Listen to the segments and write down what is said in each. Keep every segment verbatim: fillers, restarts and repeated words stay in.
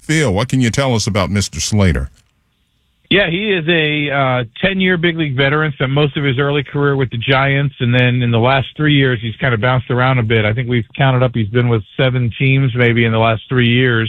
feel? What can you tell us about Mister Slater? Yeah, he is a uh, ten-year big league veteran, spent most of his early career with the Giants, and then in the last three years, he's kind of bounced around a bit. I think we've counted up, he's been with seven teams maybe in the last three years.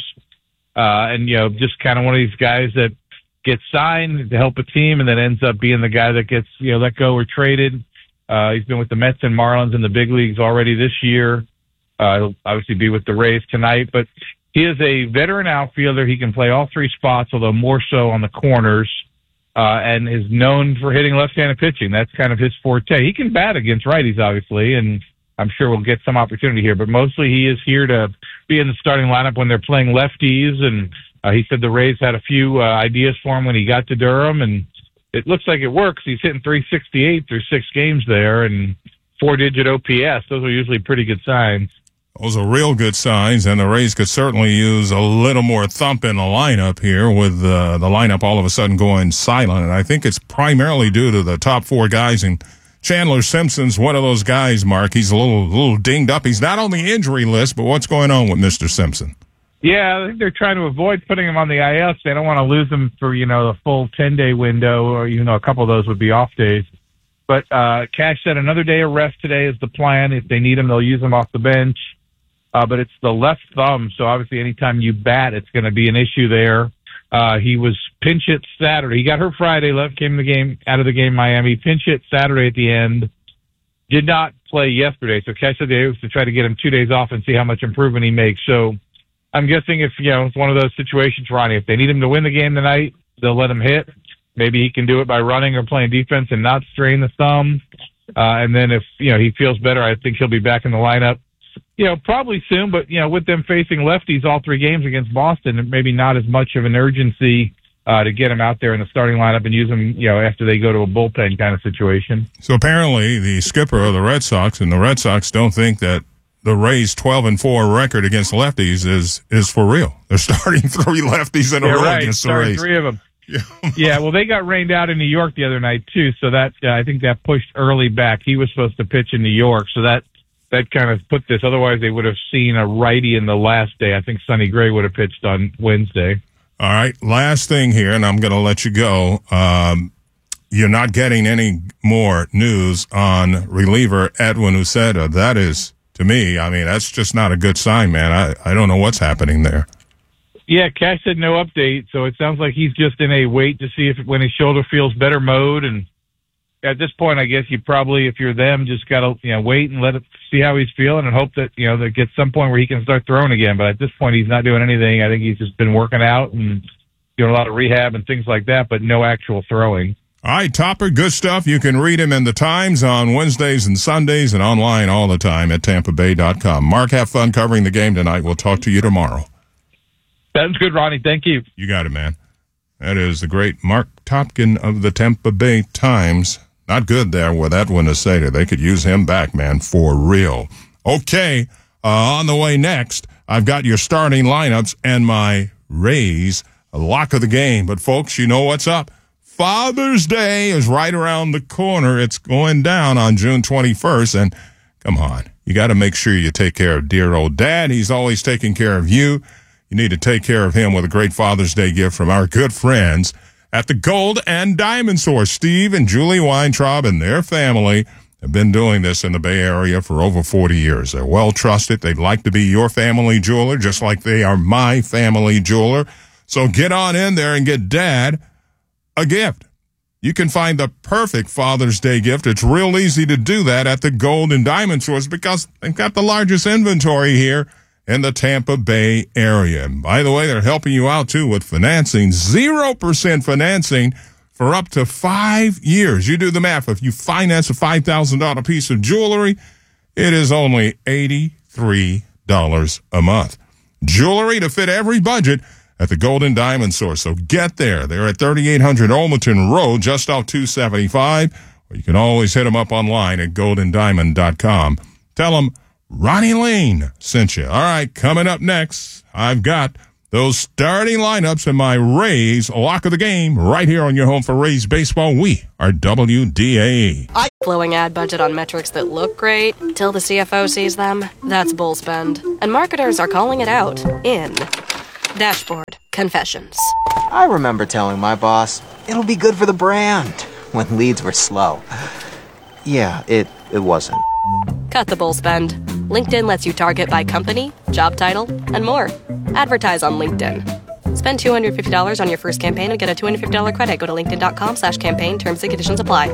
Uh, and, you know, just kind of one of these guys that gets signed to help a team and then ends up being the guy that gets, you know, let go or traded. Uh, he's been with the Mets and Marlins in the big leagues already this year. Uh, he'll obviously be with the Rays tonight, but he is a veteran outfielder. He can play all three spots, although more so on the corners, uh, and is known for hitting left-handed pitching. That's kind of his forte. He can bat against righties, obviously, and I'm sure we'll get some opportunity here, but mostly he is here to be in the starting lineup when they're playing lefties, and uh, he said the Rays had a few uh, ideas for him when he got to Durham, and it looks like it works. He's hitting three sixty-eight through six games there, and four-digit O P S. Those are usually pretty good signs. Those are real good signs, and the Rays could certainly use a little more thump in the lineup here with uh, the lineup all of a sudden going silent. And I think it's primarily due to the top four guys. And Chandler Simpson's one of those guys, Mark. He's a little little dinged up. He's not on the injury list, but what's going on with Mister Simpson? Yeah, I think they're trying to avoid putting him on the I L. They don't want to lose him for, you know, the full ten-day window, or, you know, a couple of those would be off days. But uh, Cash said another day of rest today is the plan. If they need him, they'll use him off the bench. Uh, but it's the left thumb, so obviously anytime you bat, it's going to be an issue there. Uh, he was pinch hit Saturday. He got hurt Friday, left, came the game out of the game, Miami. Pinch hit Saturday at the end. Did not play yesterday. So Cash said they was to try to get him two days off and see how much improvement he makes. So I'm guessing if, you know, it's one of those situations, Ronnie, if they need him to win the game tonight, they'll let him hit. Maybe he can do it by running or playing defense and not strain the thumb. Uh, and then if, you know, he feels better, I think he'll be back in the lineup. You know, probably soon, but, you know, with them facing lefties all three games against Boston, maybe not as much of an urgency uh, to get him out there in the starting lineup and use him, you know, after they go to a bullpen kind of situation. So apparently the skipper of the Red Sox and the Red Sox don't think that the Rays' twelve and four record against lefties is is for real. They're starting three lefties in a yeah, row right. against the starting Rays. Three of them. Yeah. yeah, well, they got rained out in New York the other night, too, so that uh, I think that pushed Early back. He was supposed to pitch in New York, so that that kind of put this. Otherwise, they would have seen a righty in the last day. I think Sonny Gray would have pitched on Wednesday. All right, last thing here, and I'm going to let you go. Um, you're not getting any more news on reliever Edwin Uceta. That is, to me, I mean, that's just not a good sign, man. I, I don't know what's happening there. Yeah, Cash said no update, so it sounds like he's just in a wait to see if when his shoulder feels better mode. And at this point, I guess you probably, if you're them, just got to, you know, wait and let it see how he's feeling and hope that, you know, there gets some point where he can start throwing again. But at this point, he's not doing anything. I think he's just been working out and doing a lot of rehab and things like that, but no actual throwing. All right, Topper, good stuff. You can read him in the Times on Wednesdays and Sundays and online all the time at tampa bay dot com. Mark, have fun covering the game tonight. We'll talk to you tomorrow. Sounds good, Ronnie. Thank you. You got it, man. That is the great Mark Topkin of the Tampa Bay Times. Not good there with Edwin Uceta. They could use him back, man, for real. Okay, uh, on the way next, I've got your starting lineups and my Rays lock of the game. But, folks, you know what's up. Father's Day is right around the corner. It's going down on June twenty-first, and come on, you got to make sure you take care of dear old Dad. He's always taking care of you. You need to take care of him with a great Father's Day gift from our good friends at the Gold and Diamond Source. Steve and Julie Weintraub and their family have been doing this in the Bay Area for over forty years. They're well trusted. They'd like to be your family jeweler, just like they are my family jeweler. So get on in there and get Dad a gift. You can find the perfect Father's Day gift. It's real easy to do that at the Gold and Diamond Source because they've got the largest inventory here in the Tampa Bay area. And by the way, they're helping you out, too, with financing. Zero percent financing for up to five years. You do the math. If you finance a five thousand dollars piece of jewelry, it is only eighty-three dollars a month. Jewelry to fit every budget at the Gold and Diamond Source. So get there. They're at thirty-eight hundred Olmerton Road, just off two seventy-five. Or you can always hit them up online at gold and diamond dot com. Tell them Ronnie Lane sent you. All right, coming up next, I've got those starting lineups and my Rays lock of the game right here on your home for Rays baseball. We are W D A. I- Flowing ad budget on metrics that look great till the C F O sees them. That's bull spend. And marketers are calling it out in Dashboard. Confessions. I remember telling my boss, it'll be good for the brand, when leads were slow. Yeah, it, it wasn't. Cut the bull spend. LinkedIn lets you target by company, job title, and more. Advertise on LinkedIn. Spend two hundred fifty dollars on your first campaign and get a two hundred fifty dollars credit. Go to linkedin.com slash campaign. Terms and conditions apply.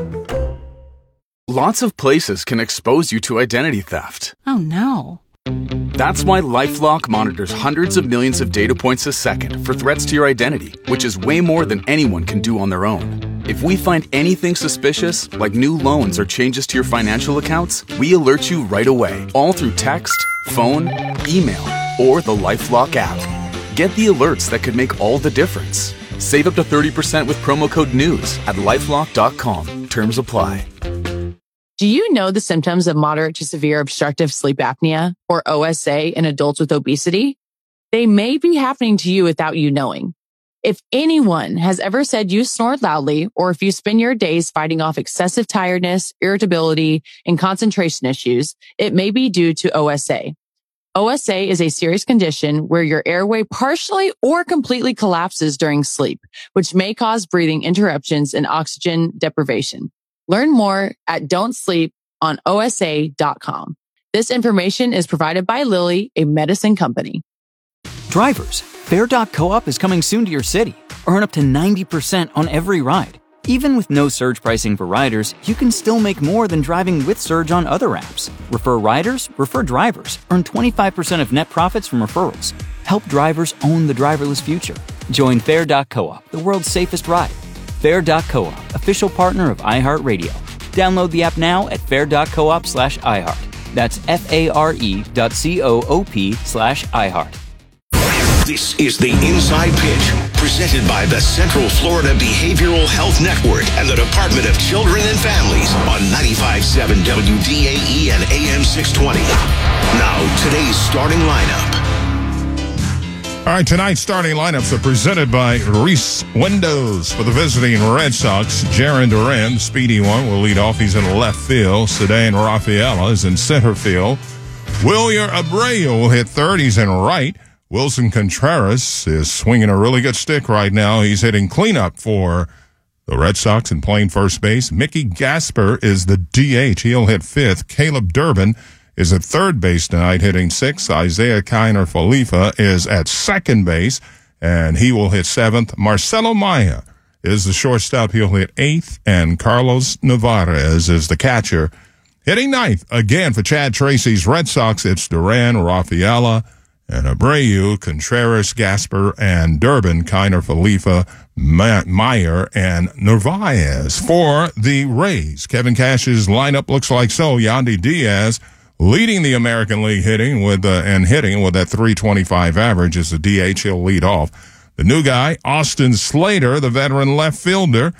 Lots of places can expose you to identity theft. Oh, no. That's why LifeLock monitors hundreds of millions of data points a second for threats to your identity, which is way more than anyone can do on their own. If we find anything suspicious, like new loans or changes to your financial accounts, we alert you right away, all through text, phone, email, or the LifeLock app. Get the alerts that could make all the difference. Save up to thirty percent with promo code NEWS at lifelock dot com. Terms apply. Do you know the symptoms of moderate to severe obstructive sleep apnea, or O S A, in adults with obesity? They may be happening to you without you knowing. If anyone has ever said you snore loudly, or if you spend your days fighting off excessive tiredness, irritability, and concentration issues, it may be due to O S A. O S A is a serious condition where your airway partially or completely collapses during sleep, which may cause breathing interruptions and oxygen deprivation. Learn more at don't sleep on O S A dot com. This information is provided by Lilly, a medicine company. Drivers, Fare dot coop is coming soon to your city. Earn up to ninety percent on every ride. Even with no surge pricing for riders, you can still make more than driving with Surge on other apps. Refer riders, refer drivers. Earn twenty-five percent of net profits from referrals. Help drivers own the driverless future. Join Fare dot coop, the world's safest ride. Fare dot coop, official partner of iHeartRadio. Download the app now at fare dot coop slash iHeart. That's F-A-R-E dot C-O-O-P slash iHeart. This is the Inside Pitch, presented by the Central Florida Behavioral Health Network and the Department of Children and Families on ninety-five point seven W D A E and A M six twenty. Now, today's starting lineup. All right, tonight's starting lineups are presented by Reese Windows. For the visiting Red Sox, Jarren Duran, the speedy one, will lead off. He's in left field. Ceddanne Rafaela is in center field. Wilyer Abreu will hit third. He's in right. Wilson Contreras is swinging a really good stick right now. He's hitting cleanup for the Red Sox and playing first base. Mickey Gasper is the D H. He'll hit fifth. Caleb Durbin is at third base tonight, hitting sixth. Isaiah Kiner Falefa is at second base, and he will hit seventh. Marcelo Maya is the shortstop. He'll hit eighth. And Carlos Navarez is the catcher, hitting ninth. Again, for Chad Tracy's Red Sox, it's Duran, Rafaela, and Abreu, Contreras, Gasper, and Durbin, Kiner Falefa, Meyer, and Narvaez. For the Rays, Kevin Cash's lineup looks like so. Yandy Diaz leading the American League hitting with uh, and hitting with that three twenty-five average as the D H. He'll lead off. The new guy, Austin Slater, the veteran left fielder,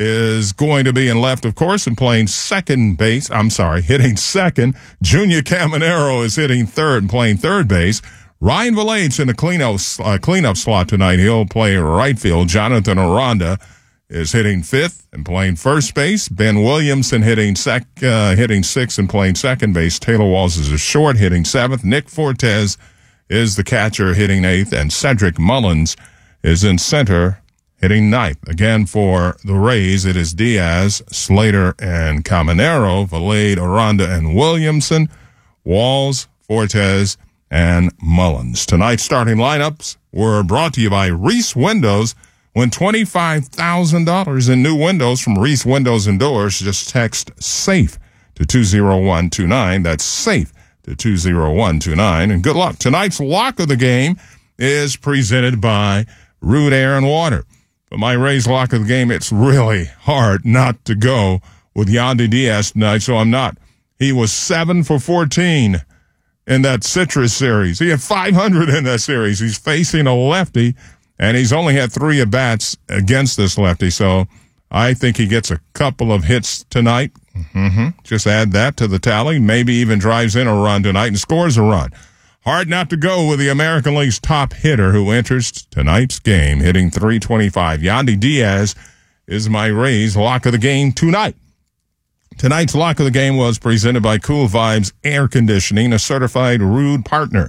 is going to be in left, of course, and playing second base. I'm sorry, hitting second. Junior Caminero is hitting third and playing third base. Ryan Valade's in the cleanup, uh, cleanup slot tonight. He'll play right field. Jonathan Aranda is hitting fifth and playing first base. Ben Williamson hitting sec, uh, hitting sixth and playing second base. Taylor Walls is a short, hitting seventh. Nick Fortes is the catcher, hitting eighth. And Cedric Mullins is in center, hitting ninth. Again, for the Rays, it is Diaz, Slater, and Caminero, Valade, Aranda, and Williamson, Walls, Fortes, and Mullins. Tonight's starting lineups were brought to you by Reese Windows. Win twenty-five thousand dollars in new windows from Reese Windows and Doors. Just text SAFE to two zero one two nine. That's SAFE to two zero one two nine. And good luck. Tonight's lock of the game is presented by Root Air and Water. For my Rays lock of the game, it's really hard not to go with Yandy Diaz tonight, so I'm not. He was seven for fourteen in that Citrus series. He had five hundred in that series. He's facing a lefty, and he's only had three at-bats against this lefty, so I think he gets a couple of hits tonight. Mm-hmm. Just add that to the tally. Maybe even drives in a run tonight and scores a run. Hard not to go with the American League's top hitter who enters tonight's game, hitting three twenty-five. Yandy Diaz is my Rays lock of the game tonight. Tonight's lock of the game was presented by Cool Vibes Air Conditioning, a certified Rude partner.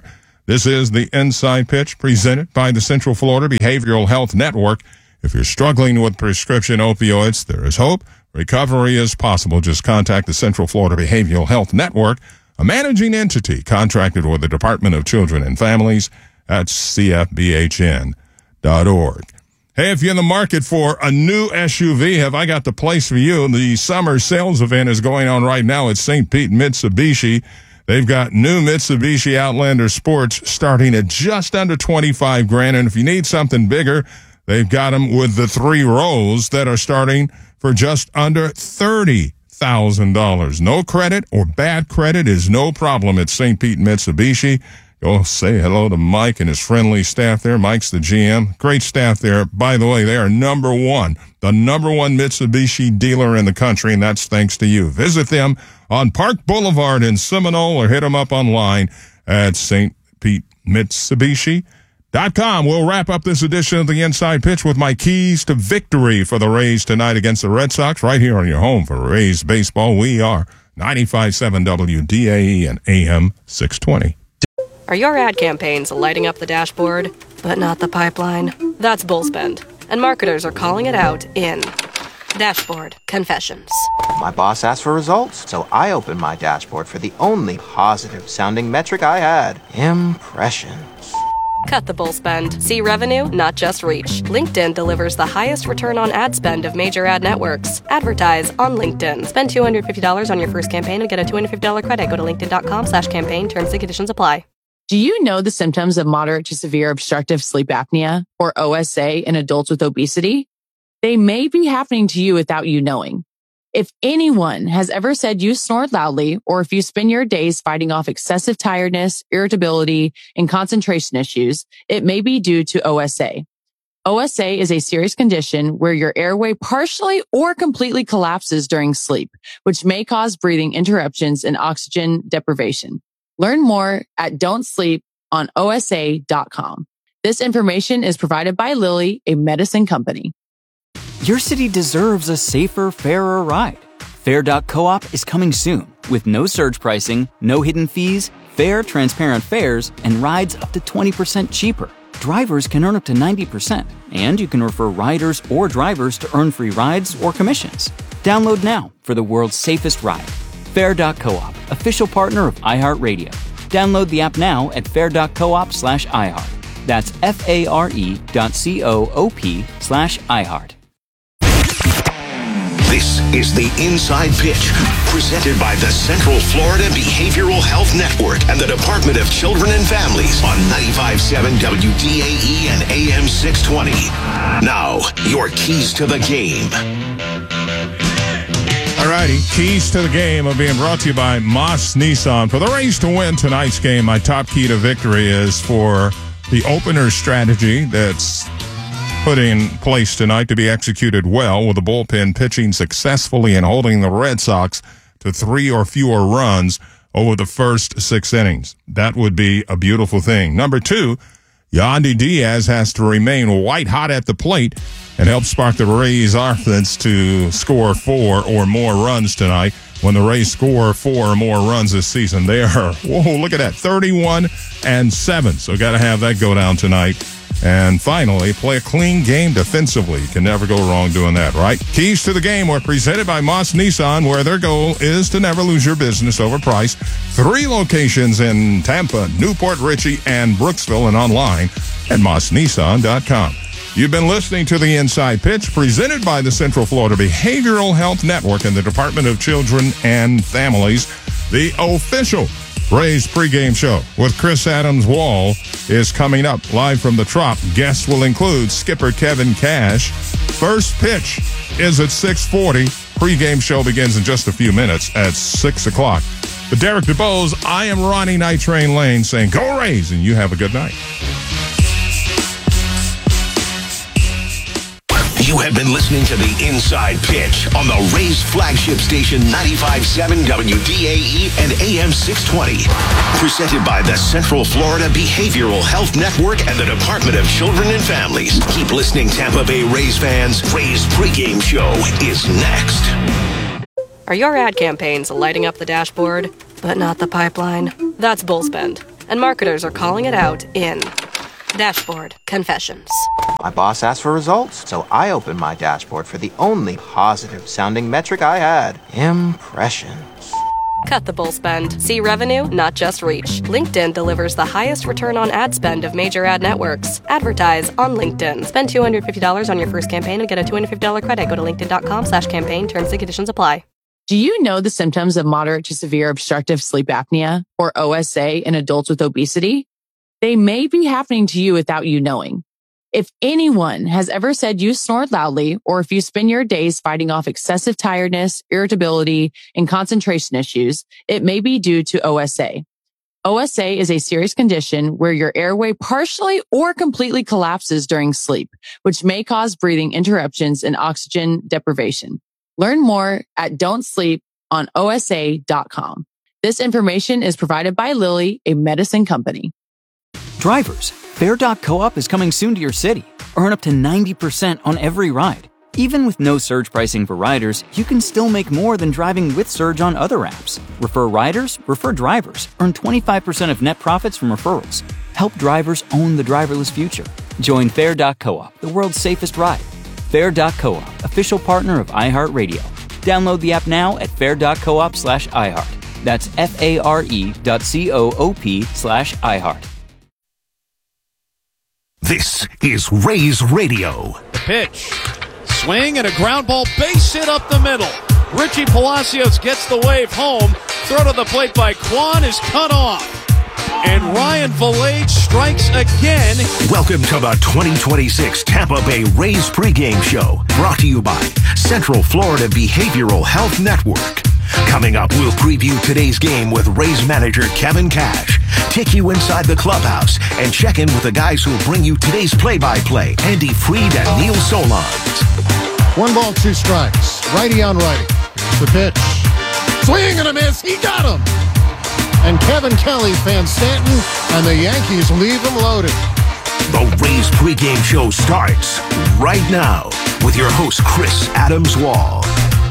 This is the Inside Pitch presented by the Central Florida Behavioral Health Network. If you're struggling with prescription opioids, there is hope. Recovery is possible. Just contact the Central Florida Behavioral Health Network, a managing entity contracted with the Department of Children and Families at c f b h n dot org. Hey, if you're in the market for a new S U V, have I got the place for you? The summer sales event is going on right now at Saint Pete Mitsubishi. They've got new Mitsubishi Outlander Sports starting at just under twenty-five grand. And if you need something bigger, they've got them with the three rows that are starting for just under thirty thousand dollars. No credit or bad credit is no problem at Saint Pete Mitsubishi. Go say hello to Mike and his friendly staff there. Mike's the G M. Great staff there. By the way, they are number one, the number one Mitsubishi dealer in the country, and that's thanks to you. Visit them on Park Boulevard in Seminole or hit them up online at S T Pete Mitsubishi dot com. We'll wrap up this edition of the Inside Pitch with my keys to victory for the Rays tonight against the Red Sox right here on your home for Rays baseball. We are ninety-five point seven W D A E and A M six twenty. Are your ad campaigns lighting up the dashboard, but not the pipeline? That's Bullspend, and marketers are calling it out in Dashboard Confessions. My boss asked for results, so I opened my dashboard for the only positive-sounding metric I had: impressions. Cut the bull spend. See revenue, not just reach. LinkedIn delivers the highest return on ad spend of major ad networks. Advertise on LinkedIn. Spend two hundred fifty dollars on your first campaign and get a two hundred fifty dollars credit. Go to linkedin.com slash campaign. Terms and conditions apply. Do you know the symptoms of moderate to severe obstructive sleep apnea, or O S A, in adults with obesity? They may be happening to you without you knowing. If anyone has ever said you snore loudly, or if you spend your days fighting off excessive tiredness, irritability, and concentration issues, it may be due to O S A. O S A is a serious condition where your airway partially or completely collapses during sleep, which may cause breathing interruptions and oxygen deprivation. Learn more at don't sleep on O S A dot com. This information is provided by Lilly, a medicine company. Your city deserves a safer, fairer ride. Fair dot coop is coming soon with no surge pricing, no hidden fees, fair, transparent fares, and rides up to twenty percent cheaper. Drivers can earn up to ninety percent, and you can refer riders or drivers to earn free rides or commissions. Download now for the world's safest ride. Fair dot coop, official partner of iHeartRadio. Download the app now at fair dot coop slash iHeart. That's F-A-R-E dot C-O-O-P slash iHeart. This is the Inside Pitch, presented by the Central Florida Behavioral Health Network and the Department of Children and Families on ninety-five point seven W D A E and A M six twenty. Now, your keys to the game. Alrighty, keys to the game are being brought to you by Moss Nissan. For the Rays to win tonight's game, my top key to victory is for the opener strategy that's put in place tonight to be executed well, with the bullpen pitching successfully and holding the Red Sox to three or fewer runs over the first six innings. That would be a beautiful thing. Number two, Yandy Diaz has to remain white hot at the plate and help spark the Rays offense to score four or more runs tonight. When the Rays score four or more runs this season, they are, whoa, look at that, thirty-one and seven. So got to have that go down tonight. And finally, play a clean game defensively. You can never go wrong doing that, right? Keys to the game were presented by Moss Nissan, where their goal is to never lose your business over price. Three locations in Tampa, Newport Richey, and Brooksville, and online at moss nissan dot com. You've been listening to the Inside Pitch, presented by the Central Florida Behavioral Health Network and the Department of Children and Families. The official Rays pregame show with Chris Adams-Wall is coming up live from the Trop. Guests will include skipper Kevin Cash. First pitch is at six forty. Pregame show begins in just a few minutes at six o'clock. But Derek DeBose, I am Ronnie Night Train Lane saying go Rays, and you have a good night. You have been listening to the Inside Pitch on the Rays flagship station ninety-five point seven W D A E and A M six twenty. Presented by the Central Florida Behavioral Health Network and the Department of Children and Families. Keep listening, Tampa Bay Rays fans. Rays pregame show is next. Are your ad campaigns lighting up the dashboard, but not the pipeline? That's Bullspend, And marketers are calling it out in Dashboard Confessions. My boss asked for results, so I opened my dashboard for the only positive-sounding metric I had. Impressions. Cut the bull spend. See revenue, not just reach. LinkedIn delivers the highest return on ad spend of major ad networks. Advertise on LinkedIn. Spend two hundred fifty dollars on your first campaign and get a two hundred fifty dollars credit. Go to linkedin.com slash campaign. Terms and conditions apply. Do you know the symptoms of moderate to severe obstructive sleep apnea, or O S A, in adults with obesity? They may be happening to you without you knowing. If anyone has ever said you snore loudly, or if you spend your days fighting off excessive tiredness, irritability, and concentration issues, it may be due to O S A. O S A is a serious condition where your airway partially or completely collapses during sleep, which may cause breathing interruptions and oxygen deprivation. Learn more at don't sleep on O S A dot com. This information is provided by Lilly, a medicine company. Drivers, Fair dot coop is coming soon to your city. Earn up to ninety percent on every ride. Even with no surge pricing for riders, you can still make more than driving with Surge on other apps. Refer riders, refer drivers. Earn twenty-five percent of net profits from referrals. Help drivers own the driverless future. Join Fair dot coop, the world's safest ride. Fair dot coop, official partner of iHeartRadio. Download the app now at fair dot coop slash iHeart. That's F-A-R-E dot C-O-O-P slash iHeart. This is Rays Radio. The pitch. Swing and a ground ball, base hit up the middle. Richie Palacios gets the wave home. Throw to the plate by Kwan is cut off. And Ryan Valade strikes again. Welcome to the twenty twenty-six Tampa Bay Rays pregame show. Brought to you by Central Florida Behavioral Health Network. Coming up, we'll preview today's game with Rays manager Kevin Cash, take you inside the clubhouse, and check in with the guys who'll bring you today's play-by-play, Andy Freed and Neil Solondz. One ball, two strikes. Righty on righty. The pitch. Swing and a miss. He got him. And Kevin Kelly fans Stanton, and the Yankees leave him loaded. The Rays pregame show starts right now with your host, Chris Adams-Wall.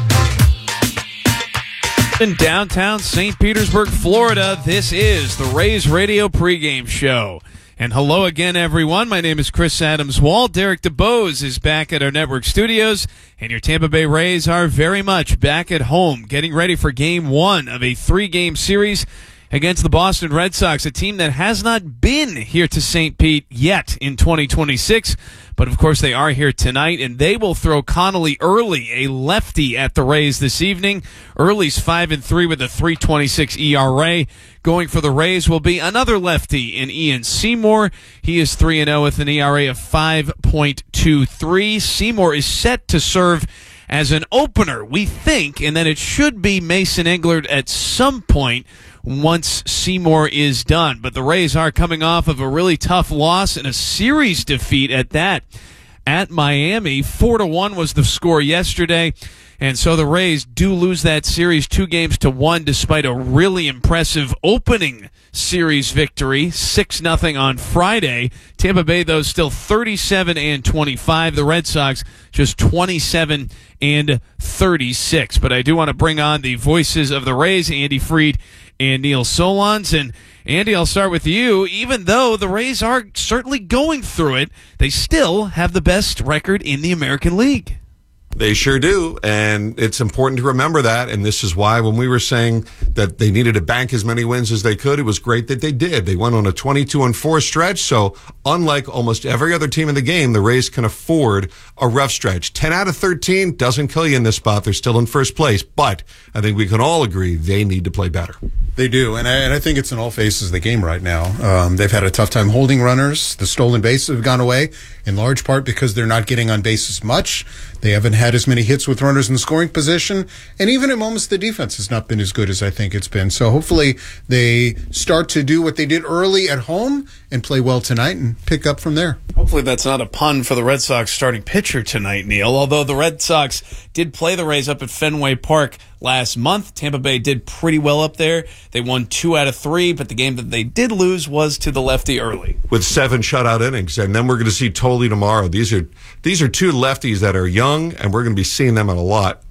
In downtown Saint Petersburg, Florida, this is the Rays Radio pregame show. And hello again, everyone. My name is Chris Adams-Wall. Derek DeBose is back at our network studios, and your Tampa Bay Rays are very much back at home, getting ready for game one of a three-game series against the Boston Red Sox, a team that has not been here to Saint Pete yet in twenty twenty-six. But, of course, they are here tonight, and they will throw Connolly Early, a lefty, at the Rays this evening. Early's five and three with a three twenty-six E R A. Going for the Rays will be another lefty in Ian Seymour. He is three and oh with an E R A of five point two three. Seymour is set to serve as an opener, we think, and then it should be Mason Englert at some point once Seymour is done. But the Rays are coming off of a really tough loss and a series defeat at that at Miami. Four to one was the score yesterday. And so the Rays do lose that series two games to one despite a really impressive opening series victory, six nothing on Friday. Tampa Bay, though, still thirty-seven and twenty-five. The Red Sox just twenty-seven and thirty-six. But I do want to bring on the voices of the Rays, Andy Freed and Neil Solondz. And Andy, I'll start with you. Even though the Rays are certainly going through it, they still have the best record in the American League. They sure do, and it's important to remember that, and this is why when we were saying that they needed to bank as many wins as they could, it was great that they did. They went on a twenty-two and four stretch, so unlike almost every other team in the game, the Rays can afford a rough stretch. ten out of thirteen doesn't kill you in this spot. They're still in first place, but I think we can all agree they need to play better. They do, and I, and I think it's in all phases of the game right now. Um, they've had a tough time holding runners. The stolen bases have gone away, in large part because they're not getting on base as much. They haven't had as many hits with runners in scoring position, and even at moments the defense has not been as good as I think it's been. So hopefully they start to do what they did early at home and play well tonight and pick up from there. Hopefully that's not a pun for the Red Sox starting pitcher tonight, Neil. Although the Red Sox did play the Rays up at Fenway Park last month. Tampa Bay did pretty well up there. They won two out of three, but the game that they did lose was to the lefty Early. With seven shutout innings, and then we're going to see Tolley tomorrow. These are these are two lefties that are young, and we're going to be seeing them a lot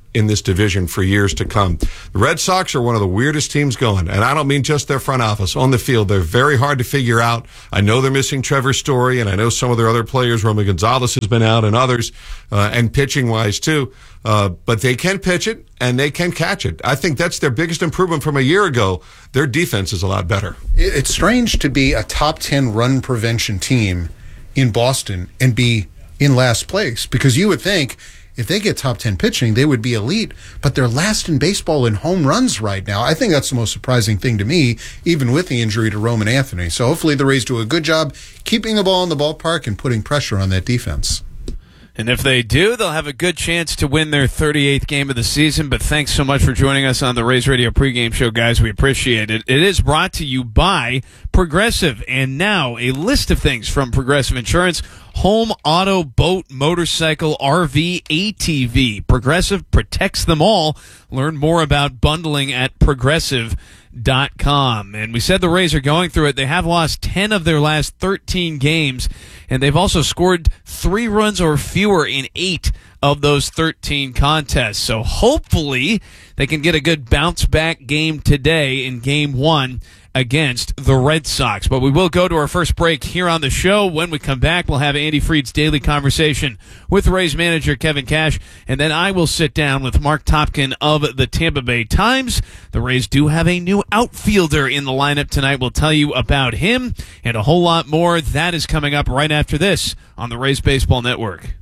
in this division for years to come. The Red Sox are one of the weirdest teams going, and I don't mean just their front office. On the field, they're very hard to figure out. I know they're missing Trevor Story, and I know some of their other players, Romy Gonzalez has been out, and others, uh, and pitching-wise too. Uh, but they can pitch it, and they can catch it. I think that's their biggest improvement from a year ago. Their defense is a lot better. It's strange to be a top ten run prevention team in Boston and be in last place, because you would think if they get top ten pitching, they would be elite, but they're last in baseball in home runs right now. I think that's the most surprising thing to me, even with the injury to Roman Anthony. So hopefully the Rays do a good job keeping the ball in the ballpark and putting pressure on that defense. And if they do, they'll have a good chance to win their thirty-eighth game of the season. But thanks so much for joining us on the Rays Radio pregame show, guys. We appreciate it. It is brought to you by Progressive. And now a list of things from Progressive Insurance: home, auto, boat, motorcycle, R V, A T V. Progressive protects them all. Learn more about bundling at progressive dot com. And we said the Rays are going through it. They have lost ten of their last thirteen games, and they've also scored three runs or fewer in eight of those thirteen contests. So hopefully they can get a good bounce back game today in game one against the Red Sox. But we will go to our first break here on the show. When we come back, we'll have Andy Fried's daily conversation with Rays manager Kevin Cash, and then I will sit down with Mark Topkin of the Tampa Bay Times. The Rays do have a new outfielder in the lineup tonight. We'll tell you about him and a whole lot more. That is coming up right after this on the Rays Baseball Network.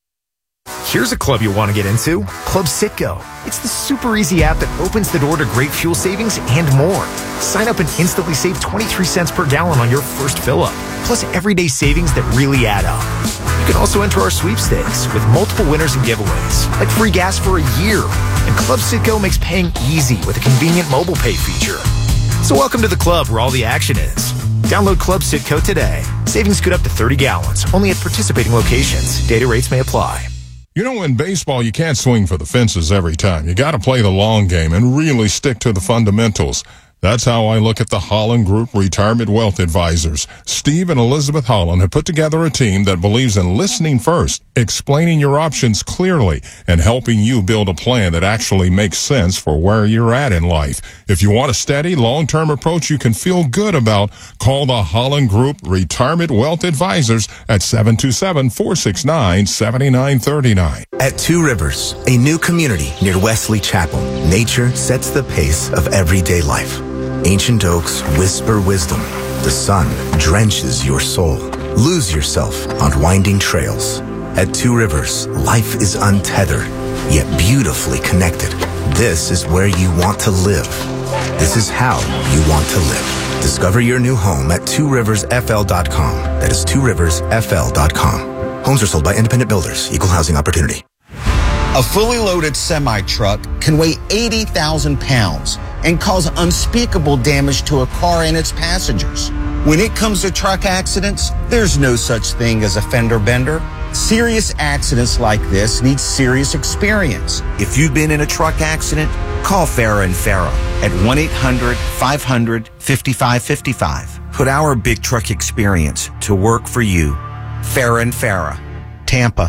Here's a club you'll want to get into, Club Citgo. It's the super easy app that opens the door to great fuel savings and more. Sign up and instantly save twenty-three cents per gallon on your first fill-up, plus everyday savings that really add up. You can also enter our sweepstakes with multiple winners and giveaways, like free gas for a year. And Club Citgo makes paying easy with a convenient mobile pay feature. So welcome to the club where all the action is. Download Club Citgo today. Savings could up to thirty gallons, only at participating locations. Data rates may apply. You know, in baseball, you can't swing for the fences every time. You got to play the long game and really stick to the fundamentals. That's how I look at the Holland Group Retirement Wealth Advisors. Steve and Elizabeth Holland have put together a team that believes in listening first, explaining your options clearly, and helping you build a plan that actually makes sense for where you're at in life. If you want a steady, long-term approach you can feel good about, call the Holland Group Retirement Wealth Advisors at seven two seven, four six nine, seven nine three nine. At Two Rivers, a new community near Wesley Chapel, nature sets the pace of everyday life. Ancient oaks whisper wisdom. The sun drenches your soul. Lose yourself on winding trails. At Two Rivers, life is untethered, yet beautifully connected. This is where you want to live. This is how you want to live. Discover your new home at two rivers f l dot com. That is two rivers f l dot com. Homes are sold by independent builders. Equal housing opportunity. A fully loaded semi-truck can weigh eighty thousand pounds and cause unspeakable damage to a car and its passengers. When it comes to truck accidents, there's no such thing as a fender bender. Serious accidents like this need serious experience. If you've been in a truck accident, call Farah and Farah at one eight hundred, five hundred, fifty-five fifty-five. Put our big truck experience to work for you. Farah and Farah, Tampa.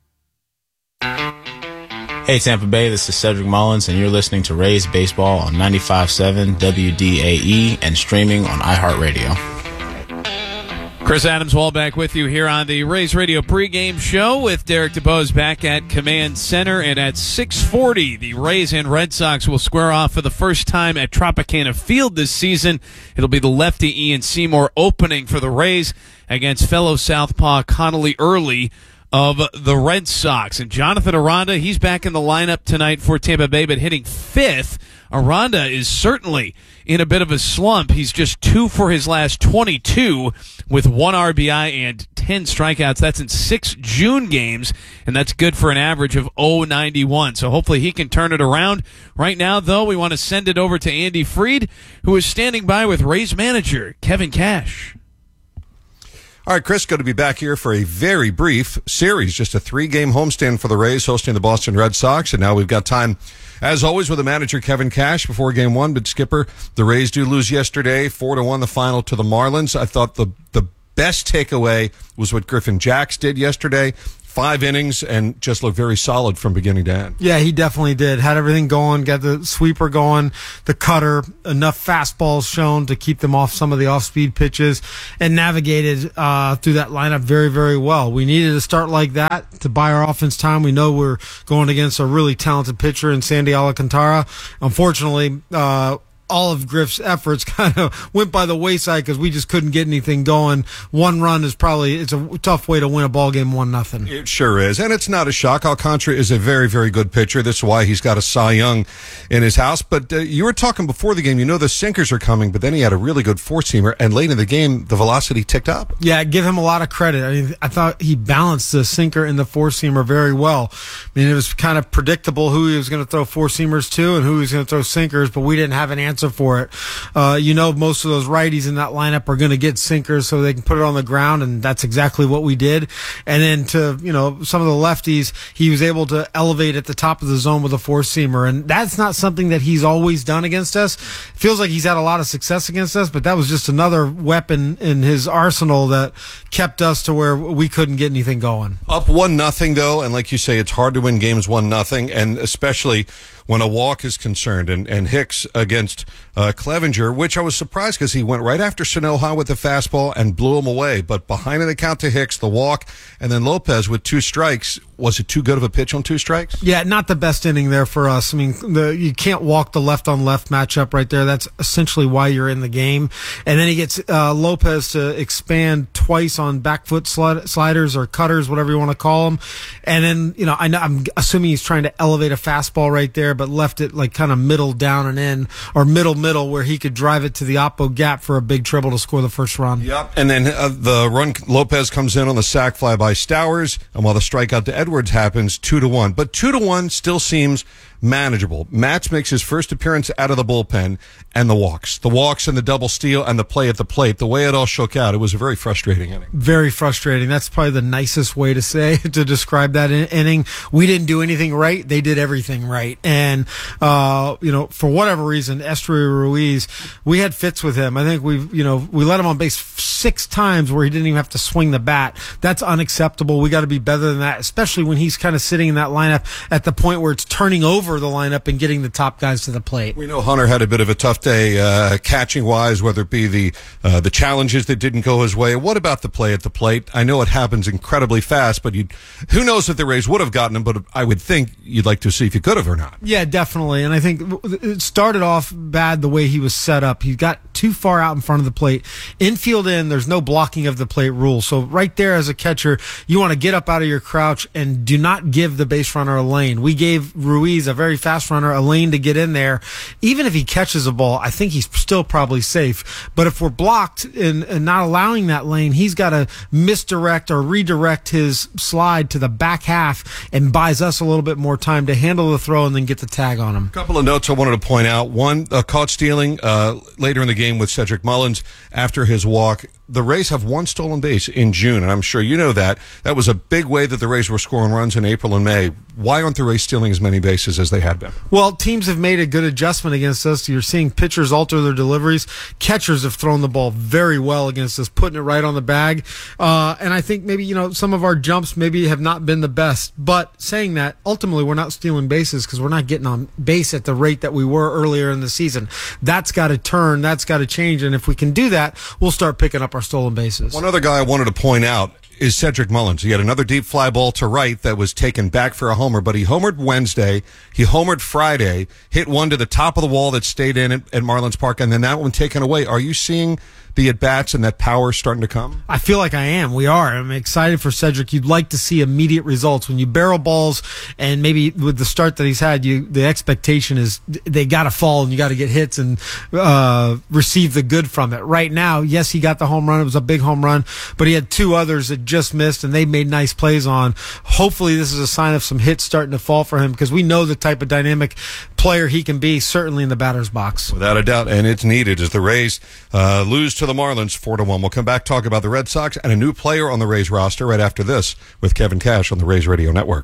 Hey Tampa Bay, this is Cedric Mullins, and you're listening to Rays Baseball on ninety-five point seven W D A E and streaming on iHeartRadio. Chris Adams Wall back with you here on the Rays Radio pregame show with Derek DeBose back at Command Center. And at six forty, the Rays and Red Sox will square off for the first time at Tropicana Field this season. It'll be the lefty Ian Seymour opening for the Rays against fellow southpaw Connolly Early of the Red Sox. And Jonathan Aranda, he's back in the lineup tonight for Tampa Bay, but hitting fifth. Aranda is certainly in a bit of a slump. He's just two for his last twenty-two with one R B I and ten strikeouts. That's in six June games, and that's good for an average of oh ninety-one. So hopefully he can turn it around. Right now, though, we want to send it over to Andy Fried, who is standing by with Rays manager Kevin Cash. All right, Chris, good to be back here for a very brief series, just a three-game homestand for the Rays hosting the Boston Red Sox, and now we've got time, as always, with the manager Kevin Cash before Game One. But Skipper, the Rays do lose yesterday, four to one, the final to the Marlins. I thought the the best takeaway was what Griffin Jacks did yesterday. Five innings and just looked very solid from beginning to end. Yeah, he definitely did. Had everything going, got the sweeper going, the cutter, enough fastballs shown to keep them off some of the off-speed pitches, and navigated uh, through that lineup very, very well. We needed to start like that to buy our offense time. We know we're going against a really talented pitcher in Sandy Alcantara. Unfortunately, uh, all of Griff's efforts kind of went by the wayside because we just couldn't get anything going. One run is probably, it's a tough way to win a ball game, one nothing. It sure is. And it's not a shock. Alcantara is a very, very good pitcher. That's why he's got a Cy Young in his house. But uh, you were talking before the game, you know the sinkers are coming, but then he had a really good four-seamer, and late in the game, the velocity ticked up. Yeah, give him a lot of credit. I mean, I thought he balanced the sinker and the four-seamer very well. I mean, it was kind of predictable who he was going to throw four-seamers to and who he was going to throw sinkers, but we didn't have an answer for it. Uh, you know, most of those righties in that lineup are going to get sinkers so they can put it on the ground, and that's exactly what we did. And then to, you know, some of the lefties, he was able to elevate at the top of the zone with a four-seamer, and that's not something that he's always done against us. Feels like he's had a lot of success against us, but that was just another weapon in his arsenal that kept us to where we couldn't get anything going. Up one nothing though, and like you say, it's hard to win games one nothing, and especially when a walk is concerned. And, and Hicks against uh, Clevenger, which I was surprised because he went right after Sanoja with the fastball and blew him away. But behind the count to Hicks, the walk, and then Lopez with two strikes. Was it too good of a pitch on two strikes? Yeah, not the best inning there for us. I mean, the, you can't walk the left-on-left matchup right there. That's essentially why you're in the game. And then he gets uh, Lopez to expand twice on back foot slid- sliders or cutters, whatever you want to call them. And then, you know, I know, I'm assuming he's trying to elevate a fastball right there, but left it like kind of middle down and in, or middle-middle, where he could drive it to the oppo gap for a big triple to score the first run. Yep. And then uh, the run, Lopez comes in on the sac fly by Stowers, and while the strikeout to Edwards happens, two to one. But two to one still seems manageable. Matz makes his first appearance out of the bullpen, and the walks. The walks and the double steal and the play at the plate. The way it all shook out, it was a very frustrating inning. Very frustrating. That's probably the nicest way to say, to describe that in- inning. We didn't do anything right. They did everything right. And, uh, you know, for whatever reason, Esteury Ruiz, we had fits with him. I think we, you know, we let him on base six times where he didn't even have to swing the bat. That's unacceptable. We got to be better than that, especially when he's kind of sitting in that lineup at the point where it's turning over the lineup and getting the top guys to the plate. We know Hunter had a bit of a tough day uh, catching wise, whether it be the uh, the challenges that didn't go his way. What about the play at the plate? I know it happens incredibly fast, but you who knows if the Rays would have gotten him, but I would think you'd like to see if you could have or not. Yeah, definitely. And I think it started off bad the way he was set up. He got too far out in front of the plate. Infield in, there's no blocking of the plate rule. So right there as a catcher, you want to get up out of your crouch and do not give the base runner a lane. We gave Ruiz, a very fast runner, a lane to get in there. Even if he catches a ball, I think he's still probably safe. But if we're blocked and, and not allowing that lane, he's got to misdirect or redirect his slide to the back half and buys us a little bit more time to handle the throw and then get the tag on him. A couple of notes I wanted to point out. One, uh, caught stealing uh, later in the game with Cedric Mullins after his walk. The Rays have one stolen base in June, and I'm sure you know that. That was a big way that the Rays were scoring runs in April and May. Why aren't the Rays stealing as many bases as they had been? Well, teams have made a good adjustment against us. You're seeing pitchers alter their deliveries. Catchers have thrown the ball very well against us, putting it right on the bag. Uh, and I think maybe, you know, some of our jumps maybe have not been the best. But saying that, ultimately we're not stealing bases because we're not getting on base at the rate that we were earlier in the season. That's got to turn. That's got to change. And if we can do that, we'll start picking up our stolen bases. One other guy I wanted to point out is Cedric Mullins. He had another deep fly ball to right that was taken back for a homer, but he homered Wednesday, he homered Friday, hit one to the top of the wall that stayed in at, at Marlins Park, and then that one taken away. Are you seeing the at-bats and that power starting to come? I feel like I am. We are. I'm excited for Cedric. You'd like to see immediate results. When you barrel balls, and maybe with the start that he's had, you the expectation is they got to fall and you got to get hits and uh, receive the good from it. Right now, yes, he got the home run. It was a big home run, but he had two others that just missed, and they made nice plays on. Hopefully, this is a sign of some hits starting to fall for him because we know the type of dynamic player he can be, certainly in the batter's box. Without a doubt, and it's needed as the Rays uh, lose to the Marlins four to one. We'll come back, talk about the Red Sox and a new player on the Rays roster right after this with Kevin Cash on the Rays Radio Network.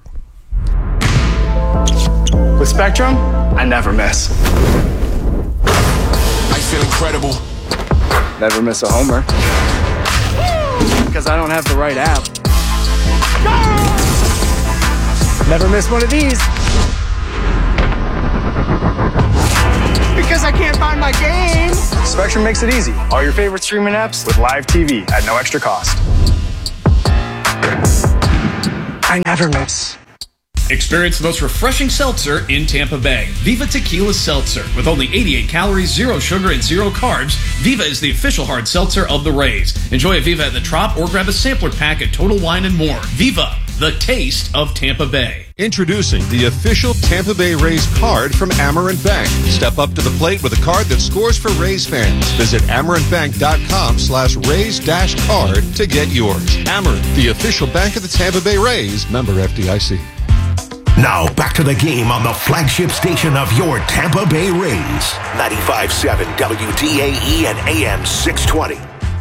With Spectrum, I never miss. I feel incredible. Never miss a homer. because I don't have the right app. Never miss one of these. Because I can't find my game. Spectrum makes it easy. All your favorite streaming apps with live T V at no extra cost. I never miss. Experience the most refreshing seltzer in Tampa Bay. Viva Tequila Seltzer. With only eighty-eight calories, zero sugar, and zero carbs, Viva is the official hard seltzer of the Rays. Enjoy a Viva at the Trop or grab a sampler pack at Total Wine and More. Viva, the taste of Tampa Bay. Introducing the official Tampa Bay Rays card from Amerant Bank. Step up to the plate with a card that scores for Rays fans. Visit amerantbank.com slash Rays dash card to get yours. Amerant, the official bank of the Tampa Bay Rays. Member F D I C. Now back to the game on the flagship station of your Tampa Bay Rays. ninety-five point seven W D A E and A M six twenty.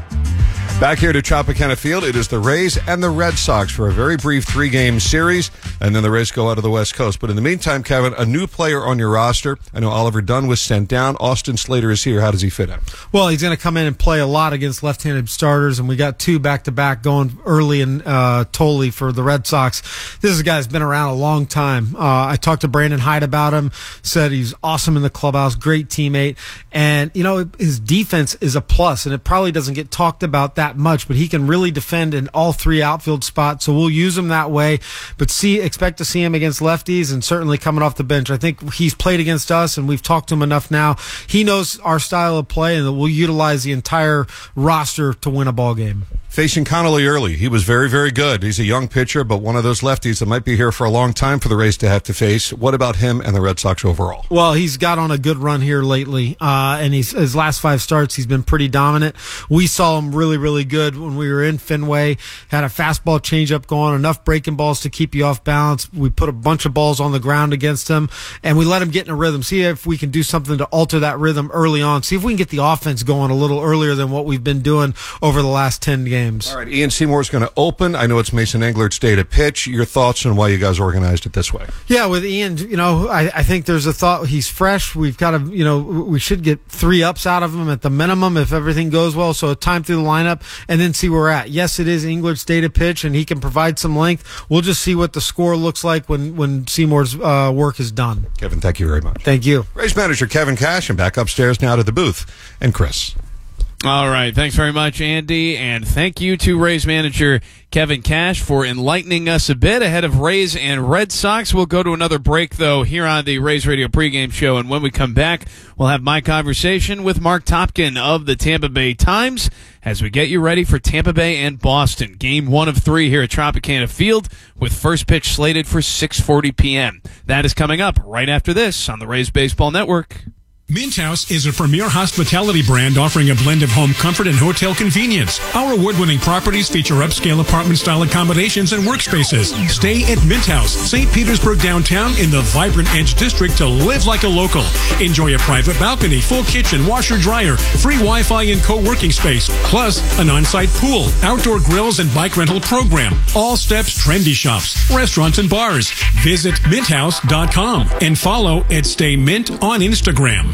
Back here to Tropicana Field, it is the Rays and the Red Sox for a very brief three-game series, and then the Rays go out of the West Coast. But in the meantime, Kevin, a new player on your roster. I know Oliver Dunn was sent down. Austin Slater is here. How does he fit in? Well, he's going to come in and play a lot against left-handed starters, and we got two back-to-back going early in uh, Tolley for the Red Sox. This is a guy that's been around a long time. Uh, I talked to Brandon Hyde about him, said he's awesome in the clubhouse, great teammate, and, you know, his defense is a plus, and it probably doesn't get talked about that much, but he can really defend in all three outfield spots, so we'll use him that way. But see, expect to see him against lefties, and certainly coming off the bench. I think he's played against us, and we've talked to him enough now. He knows our style of play, and that we'll utilize the entire roster to win a ball game. Facing Connolly early, he was very, very good. He's a young pitcher, but one of those lefties that might be here for a long time for the Rays to have to face. What about him and the Red Sox overall? Well, he's got on a good run here lately, uh, and he's, his last five starts, he's been pretty dominant. We saw him really, really good when we were in Fenway. Had a fastball changeup going, enough breaking balls to keep you off balance. We put a bunch of balls on the ground against him, and we let him get in a rhythm. See if we can do something to alter that rhythm early on. See if we can get the offense going a little earlier than what we've been doing over the last ten games. All right, Ian Seymour's going to open. I know it's Mason Englert's day to pitch. Your thoughts on why you guys organized it this way? Yeah, with Ian, you know, I, I think there's a thought. He's fresh. We've got to, you know, we should get three ups out of him at the minimum if everything goes well. So time through the lineup and then see where we're at. Yes, it is Englert's day to pitch, and he can provide some length. We'll just see what the score looks like when, when Seymour's uh, work is done. Kevin, thank you very much. Thank you. Rays manager Kevin Cash, and back upstairs now to the booth. And Chris. All right. Thanks very much, Andy. And thank you to Rays manager Kevin Cash for enlightening us a bit ahead of Rays and Red Sox. We'll go to another break, though, here on the Rays Radio pregame show. And when we come back, we'll have my conversation with Mark Topkin of the Tampa Bay Times as we get you ready for Tampa Bay and Boston. Game one of three here at Tropicana Field with first pitch slated for six forty p.m. That is coming up right after this on the Rays Baseball Network. Mint House is a premier hospitality brand offering a blend of home comfort and hotel convenience. Our award-winning properties feature upscale apartment-style accommodations and workspaces. Stay at Mint House, Saint Petersburg downtown in the vibrant Edge District to live like a local. Enjoy a private balcony, full kitchen, washer-dryer, free Wi-Fi and co-working space, plus an on-site pool, outdoor grills and bike rental program. All steps trendy shops, restaurants and bars. Visit mint house dot com and follow at Stay Mint on Instagram.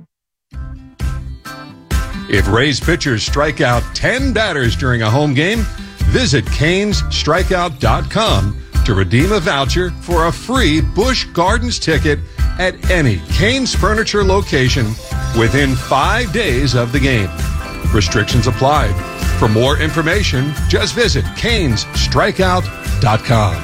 If Rays pitchers strike out ten batters during a home game, visit canes strikeout dot com to redeem a voucher for a free Busch Gardens ticket at any Canes Furniture location within five days of the game. Restrictions apply. For more information, just visit canes strikeout dot com.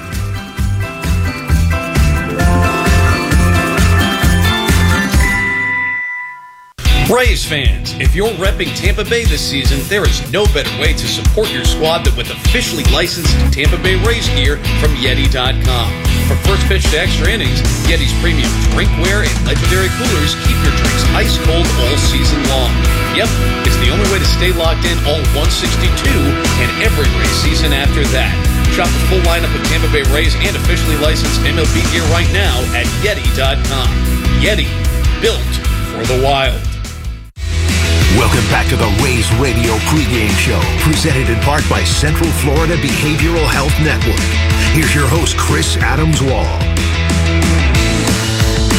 Rays fans, if you're repping Tampa Bay this season, there is no better way to support your squad than with officially licensed Tampa Bay Rays gear from Yeti dot com. From first pitch to extra innings, Yeti's premium drinkware and legendary coolers keep your drinks ice cold all season long. Yep, it's the only way to stay locked in all one sixty-two and every Rays season after that. Shop the full lineup of Tampa Bay Rays and officially licensed M L B gear right now at Yeti dot com. Yeti, built for the wild. Welcome back to the Rays Radio pregame show, presented in part by Central Florida Behavioral Health Network. Here's your host, Chris Adams-Wall.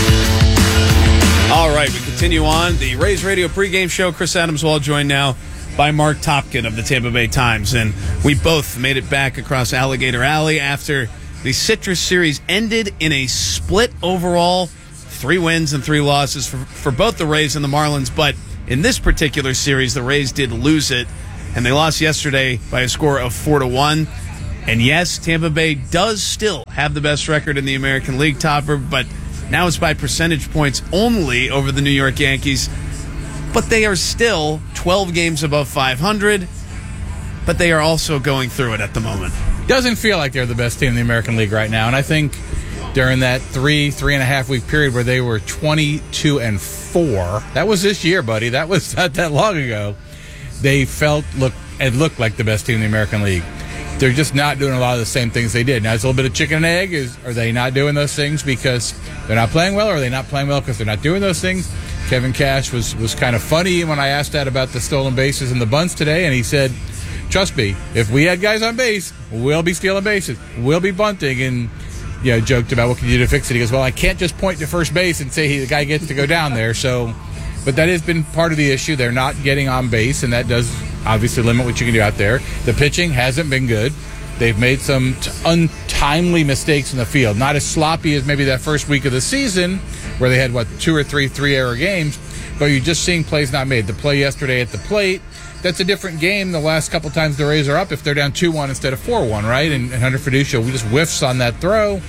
All right, we continue on the Rays Radio pregame show. Chris Adams-Wall joined now by Mark Topkin of the Tampa Bay Times. And we both made it back across Alligator Alley after the Citrus Series ended in a split overall, three wins and three losses for, for both the Rays and the Marlins. But in this particular series, the Rays did lose it, and they lost yesterday by a score of four to one. And yes, Tampa Bay does still have the best record in the American League, Topper, but now it's by percentage points only over the New York Yankees. But they are still twelve games above five hundred, but they are also going through it at the moment. Doesn't feel like they're the best team in the American League right now, and I think during that three, three and a half week period where they were twenty-two and four, that was this year, buddy. That was not that long ago. They felt, look, and looked like the best team in the American League. They're just not doing a lot of the same things they did. Now, it's a little bit of chicken and egg. Is Are they not doing those things because they're not playing well, or are they not playing well because they're not doing those things? Kevin Cash was, was kind of funny when I asked that about the stolen bases and the bunts today, and he said, trust me, if we had guys on base, we'll be stealing bases. We'll be bunting. And, you know, joked about what can you do to fix it. He goes, well, I can't just point to first base and say he, the guy gets to go down there. So, but that has been part of the issue. They're not getting on base, and that does obviously limit what you can do out there. The pitching hasn't been good. They've made some t- untimely mistakes in the field. Not as sloppy as maybe that first week of the season where they had, what, two or three three-error games, but you're just seeing plays not made. The play yesterday at the plate, that's a different game the last couple times the Rays are up if they're down two one instead of four one, right? And, and Hunter Fiducia, we just whiffs on that throw.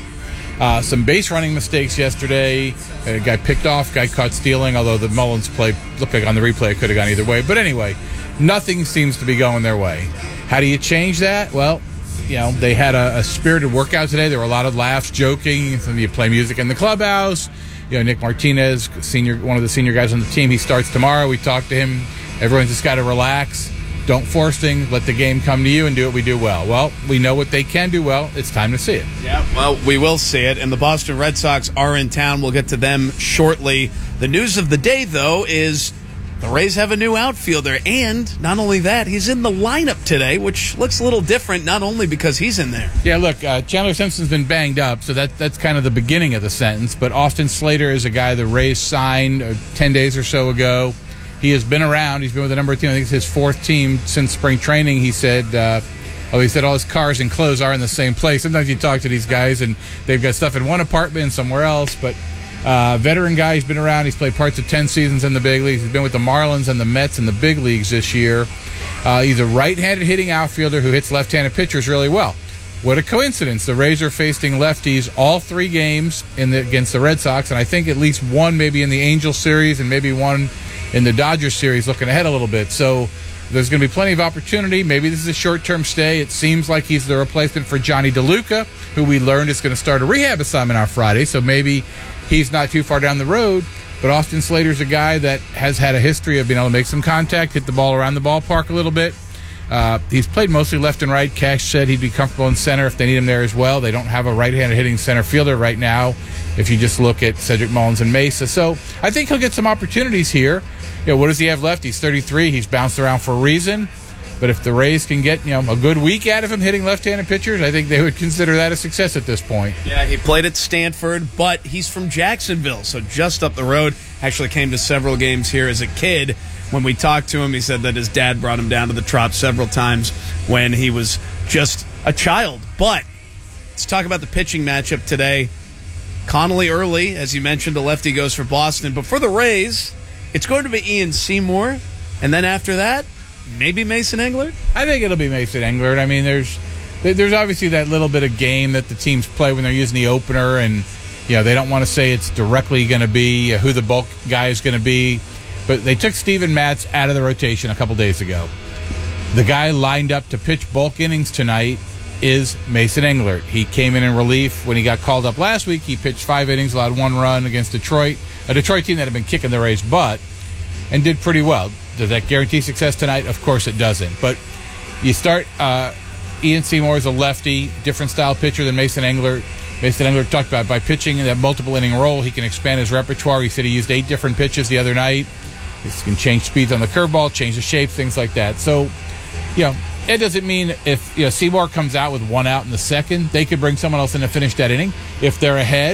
Uh, some base running mistakes yesterday. A guy picked off, guy caught stealing, although the Mullins play looked like on the replay it could have gone either way. But anyway, nothing seems to be going their way. How do you change that? Well, you know, they had a, a spirited workout today. There were a lot of laughs, joking. You play music in the clubhouse. You know, Nick Martinez, senior, one of the senior guys on the team, he starts tomorrow. We talked to him. Everyone's just got to relax. Don't force things. Let the game come to you and do what we do well. Well, we know what they can do well. It's time to see it. Yeah, well, we will see it. And the Boston Red Sox are in town. We'll get to them shortly. The news of the day, though, is the Rays have a new outfielder. And not only that, he's in the lineup today, which looks a little different, not only because he's in there. Yeah, look, uh, Chandler Simpson's been banged up, so that that's kind of the beginning of the sentence. But Austin Slater is a guy the Rays signed uh, ten days or so ago. He has been around. He's been with a number of teams. I think it's his fourth team since spring training. He said, uh, oh, he said all his cars and clothes are in the same place. Sometimes you talk to these guys, and they've got stuff in one apartment and somewhere else. But uh, veteran guy, he's been around. He's played parts of ten seasons in the big leagues. He's been with the Marlins and the Mets in the big leagues this year. Uh, he's a right-handed hitting outfielder who hits left-handed pitchers really well. What a coincidence. The Rays are facing lefties all three games in the, against the Red Sox, and I think at least one maybe in the Angels series and maybe one in the Dodgers series, looking ahead a little bit. So there's going to be plenty of opportunity. Maybe this is a short-term stay. It seems like he's the replacement for Johnny DeLuca, who we learned is going to start a rehab assignment on Friday. So maybe he's not too far down the road. But Austin Slater's a guy that has had a history of being able to make some contact, hit the ball around the ballpark a little bit. Uh, he's played mostly left and right. Cash said he'd be comfortable in center if they need him there as well. They don't have a right-handed hitting center fielder right now if you just look at Cedric Mullins and Mesa. So I think he'll get some opportunities here. You know, what does he have left? He's thirty-three. He's bounced around for a reason. But if the Rays can get, you know, a good week out of him hitting left-handed pitchers, I think they would consider that a success at this point. Yeah, he played at Stanford, but he's from Jacksonville, so just up the road. Actually came to several games here as a kid. When we talked to him, he said that his dad brought him down to the Trop several times when he was just a child. But let's talk about the pitching matchup today. Connolly early, as you mentioned, the lefty goes for Boston. But for the Rays, it's going to be Ian Seymour, and then after that, maybe Mason Englert? I think it'll be Mason Englert. I mean, there's there's obviously that little bit of game that the teams play when they're using the opener, and you know they don't want to say it's directly going to be who the bulk guy is going to be. But they took Steven Matz out of the rotation a couple days ago. The guy lined up to pitch bulk innings tonight is Mason Englert. He came in in relief when he got called up last week. He pitched five innings, allowed one run against Detroit, a Detroit team that had been kicking the Rays' butt, and did pretty well. Does that guarantee success tonight? Of course it doesn't. But you start, uh, Ian Seymour is a lefty, different style pitcher than Mason Englert. Mason Englert talked about by pitching in that multiple inning role, he can expand his repertoire. He said he used eight different pitches the other night. He can change speeds on the curveball, change the shape, things like that. So, you know, it doesn't mean if you know Seymour comes out with one out in the second, they could bring someone else in to finish that inning. If they're ahead,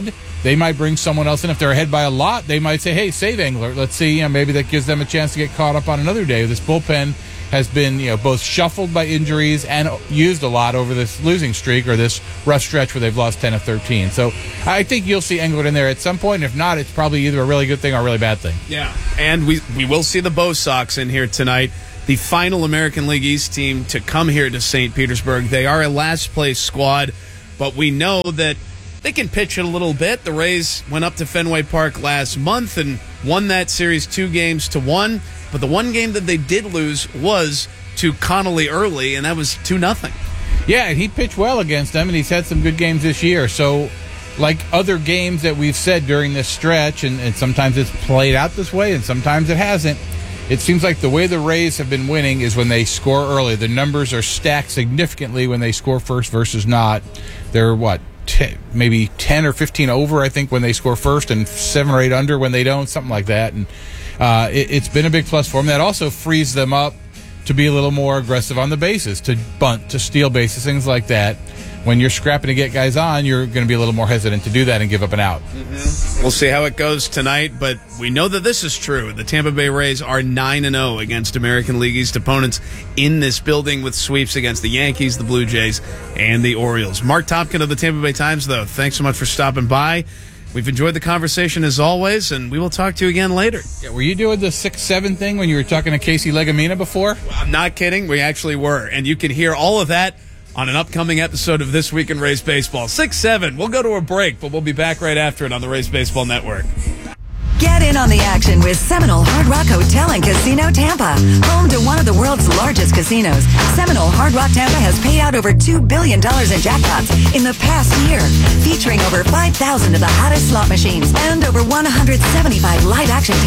they might bring someone else in. If they're ahead by a lot, they might say, hey, save Englert. Let's see, you know, maybe that gives them a chance to get caught up on another day. This bullpen has been, you know, both shuffled by injuries and used a lot over this losing streak or this rough stretch where they've lost ten of thirteen. So I think you'll see Englert in there at some point. If not, it's probably either a really good thing or a really bad thing. Yeah, and we, we will see the Bo Sox in here tonight, the final American League East team to come here to Saint Petersburg. They are a last-place squad, but we know that they can pitch it a little bit. The Rays went up to Fenway Park last month and won that series two games to one. But the one game that they did lose was to Connolly early, and that was two nothing. Yeah, and he pitched well against them, and he's had some good games this year. So, like other games that we've said during this stretch, and, and sometimes it's played out this way, and sometimes it hasn't, it seems like the way the Rays have been winning is when they score early. The numbers are stacked significantly when they score first versus not. They're, what, ten, maybe ten or fifteen over, I think, when they score first, and seven or eight under when they don't, something like that. And uh, it, it's been a big plus for them. That also frees them up to be a little more aggressive on the bases, to bunt, to steal bases, things like that. When you're scrapping to get guys on, you're going to be a little more hesitant to do that and give up an out. Mm-hmm. We'll see how it goes tonight, but we know that this is true. The Tampa Bay Rays are nine and oh against American League East opponents in this building, with sweeps against the Yankees, the Blue Jays, and the Orioles. Mark Topkin of the Tampa Bay Times, though, thanks so much for stopping by. We've enjoyed the conversation as always, and we will talk to you again later. Yeah, were you doing the six seven thing when you were talking to Casey Legamina before? I'm not kidding. We actually were, and you can hear all of that on an upcoming episode of This Week in Rays Baseball. six seven. We'll go to a break, but we'll be back right after it on the Rays Baseball Network. Get in on the action with Seminole Hard Rock Hotel and Casino Tampa. Home to one of the world's largest casinos, Seminole Hard Rock Tampa has paid out over two billion dollars in jackpots in the past year, featuring over five thousand of the hottest slot machines and over one hundred seventy-five live action